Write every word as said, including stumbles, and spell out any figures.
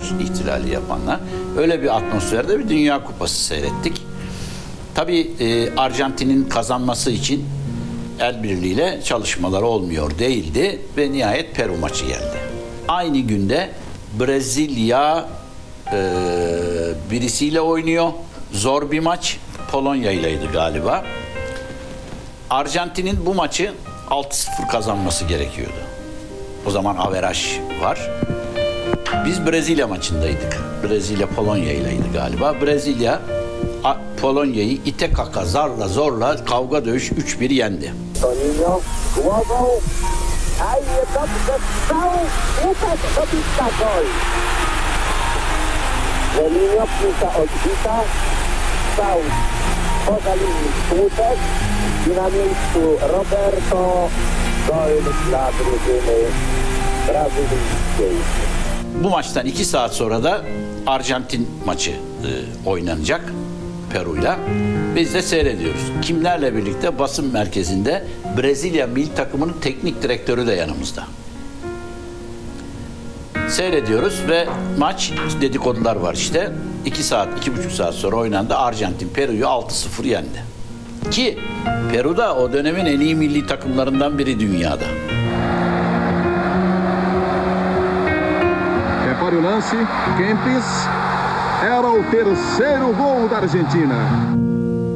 ihtilali yapanlar. Öyle bir atmosferde bir Dünya Kupası seyrettik. Tabii e, Arjantin'in kazanması için el birliğiyle çalışmalar olmuyor değildi ve nihayet Peru maçı geldi. Aynı günde Brezilya e, birisiyle oynuyor. Zor bir maç. Polonya ileydi galiba. Arjantin'in bu maçı altı sıfır kazanması gerekiyordu. O zaman averaj var. Biz Brezilya maçındaydık. Brezilya Polonya ileydi galiba. Brezilya Polonya'yı ite kaka zarla zorla kavga dövüş üç bir yendi. Toninho głową, a jednotkę strzał, Łukasz dobita gol. Toninho piłka odbita, strzał poza linią słupek i na miejscu Roberto gol dla drużyny brazylijskiej. Bu maçtan iki saat sonra da Arjantin maçı e, oynanacak Peru'yla. Biz de seyrediyoruz. Kimlerle birlikte? Basın merkezinde Brezilya milli takımının teknik direktörü de yanımızda. Seyrediyoruz ve maç, dedikodular var işte. iki saat, iki buçuk saat sonra oynandı. Arjantin Peru'yu altı sıfır yendi. Ki Peru da o dönemin en iyi milli takımlarından biri dünyada. Repare o lance, Kempis, era o terceiro gol da Argentina.